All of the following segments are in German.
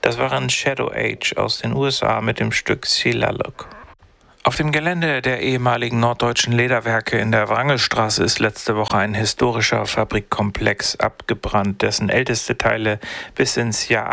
Das waren Shadow Age aus den USA mit dem Stück Sheila Look. Auf dem Gelände der ehemaligen Norddeutschen Lederwerke in der Wrangelstraße ist letzte Woche ein historischer Fabrikkomplex abgebrannt, dessen älteste Teile bis ins Jahr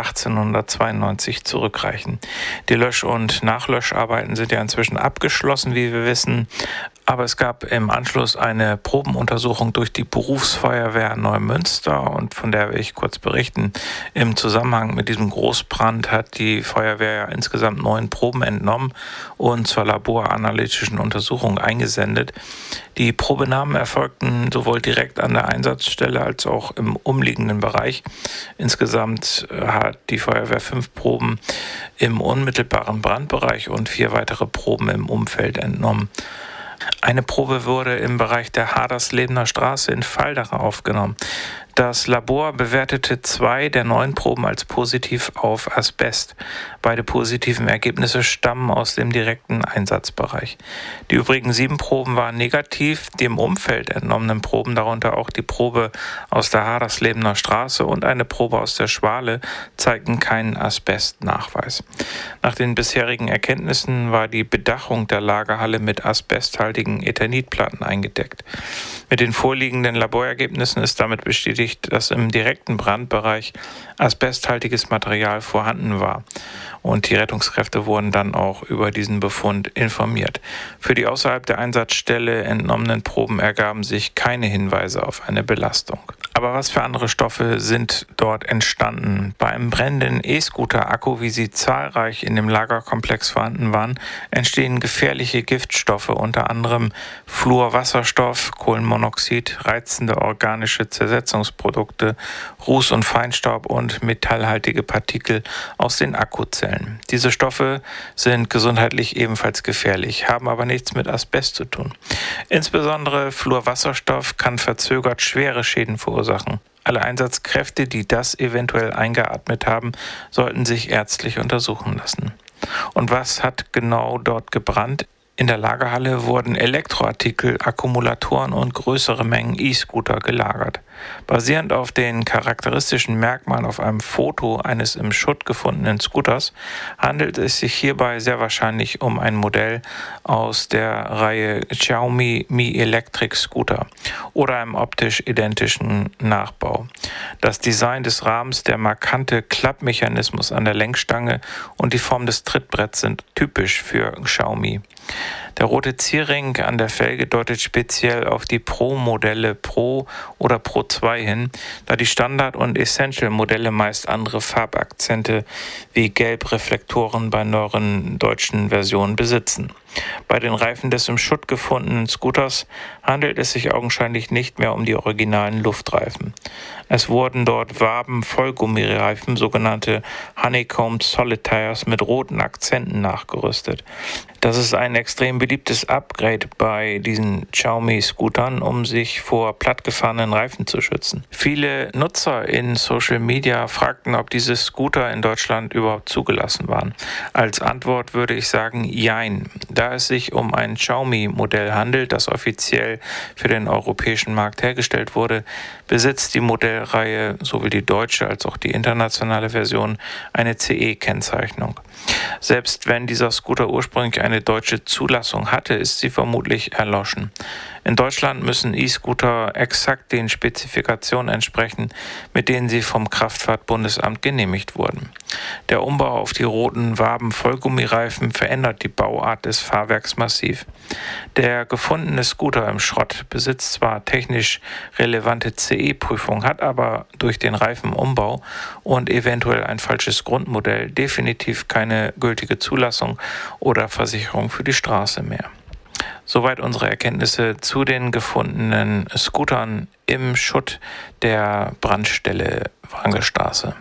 1892 zurückreichen. Die Lösch- und Nachlöscharbeiten sind ja inzwischen abgeschlossen, wie wir wissen. Aber es gab im Anschluss eine Probenuntersuchung durch die Berufsfeuerwehr Neumünster und von der will ich kurz berichten. Im Zusammenhang mit diesem Großbrand hat die Feuerwehr insgesamt 9 Proben entnommen und zur laboranalytischen Untersuchung eingesendet. Die Probenahmen erfolgten sowohl direkt an der Einsatzstelle als auch im umliegenden Bereich. Insgesamt hat die Feuerwehr 5 Proben im unmittelbaren Brandbereich und 4 weitere Proben im Umfeld entnommen. Eine Probe wurde im Bereich der Haderslebener Straße in Valdach aufgenommen. Das Labor bewertete 2 der 9 Proben als positiv auf Asbest. Beide positiven Ergebnisse stammen aus dem direkten Einsatzbereich. Die übrigen 7 Proben waren negativ. Die im Umfeld entnommenen Proben, darunter auch die Probe aus der Haderslebener Straße und eine Probe aus der Schwale, zeigten keinen Asbestnachweis. Nach den bisherigen Erkenntnissen war die Bedachung der Lagerhalle mit asbesthaltigen Eternitplatten eingedeckt. Mit den vorliegenden Laborergebnissen ist damit bestätigt, dass im direkten Brandbereich asbesthaltiges Material vorhanden war. Und die Rettungskräfte wurden dann auch über diesen Befund informiert. Für die außerhalb der Einsatzstelle entnommenen Proben ergaben sich keine Hinweise auf eine Belastung. Aber was für andere Stoffe sind dort entstanden? Bei einem brennenden E-Scooter-Akku, wie sie zahlreich in dem Lagerkomplex vorhanden waren, entstehen gefährliche Giftstoffe, unter anderem Fluorwasserstoff, Kohlenmonoxid, reizende organische Zersetzungsprodukte, Ruß- und Feinstaub und metallhaltige Partikel aus den Akkuzellen. Diese Stoffe sind gesundheitlich ebenfalls gefährlich, haben aber nichts mit Asbest zu tun. Insbesondere Fluorwasserstoff kann verzögert schwere Schäden verursachen. Alle Einsatzkräfte, die das eventuell eingeatmet haben, sollten sich ärztlich untersuchen lassen. Und was hat genau dort gebrannt? In der Lagerhalle wurden Elektroartikel, Akkumulatoren und größere Mengen E-Scooter gelagert. Basierend auf den charakteristischen Merkmalen auf einem Foto eines im Schutt gefundenen Scooters handelt es sich hierbei sehr wahrscheinlich um ein Modell aus der Reihe Xiaomi Mi Electric Scooter oder einem optisch identischen Nachbau. Das Design des Rahmens, der markante Klappmechanismus an der Lenkstange und die Form des Trittbretts sind typisch für Xiaomi. Der rote Zierring an der Felge deutet speziell auf die Pro-Modelle Pro oder Pro 2 hin, da die Standard- und Essential-Modelle meist andere Farbakzente wie Gelbreflektoren bei neueren deutschen Versionen besitzen. Bei den Reifen des im Schutt gefundenen Scooters handelt es sich augenscheinlich nicht mehr um die originalen Luftreifen. Es wurden dort Waben-Vollgummireifen, sogenannte Honeycomb Solid Tires mit roten Akzenten nachgerüstet. Das ist ein extrem beliebtes Upgrade bei diesen Xiaomi-Scootern, um sich vor plattgefahrenen Reifen zu schützen. Viele Nutzer in Social Media fragten, ob diese Scooter in Deutschland überhaupt zugelassen waren. Als Antwort würde ich sagen, jein. Da es sich um ein Xiaomi-Modell handelt, das offiziell für den europäischen Markt hergestellt wurde, besitzt die Modellreihe sowohl die deutsche als auch die internationale Version eine CE-Kennzeichnung. Selbst wenn dieser Scooter ursprünglich eine deutsche Zulassung hatte, ist sie vermutlich erloschen. In Deutschland müssen E-Scooter exakt den Spezifikationen entsprechen, mit denen sie vom Kraftfahrtbundesamt genehmigt wurden. Der Umbau auf die roten Waben-Vollgummireifen verändert die Bauart des Fahrwerks massiv. Der gefundene Scooter im Schrott besitzt zwar technisch relevante CE-Prüfung, hat aber durch den Reifenumbau und eventuell ein falsches Grundmodell definitiv keine gültige Zulassung oder Versicherung für die Straße mehr. Soweit unsere Erkenntnisse zu den gefundenen Scootern im Schutt der Brandstelle Wrangelstraße.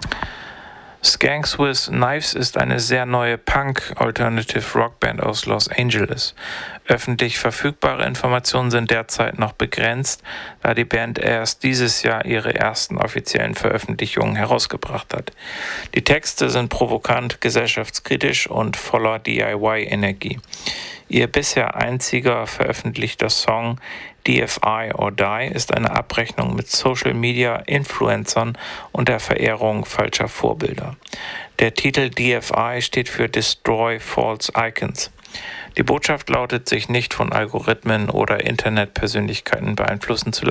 Skanks with Knives ist eine sehr neue Punk-Alternative-Rockband aus Los Angeles. Öffentlich verfügbare Informationen sind derzeit noch begrenzt, da die Band erst dieses Jahr ihre ersten offiziellen Veröffentlichungen herausgebracht hat. Die Texte sind provokant, gesellschaftskritisch und voller DIY-Energie. Ihr bisher einziger veröffentlichter Song DFI or Die ist eine Abrechnung mit Social-Media-Influencern und der Verehrung falscher Vorbilder. Der Titel DFI steht für Destroy False Icons. Die Botschaft lautet, sich nicht von Algorithmen oder Internetpersönlichkeiten beeinflussen zu lassen,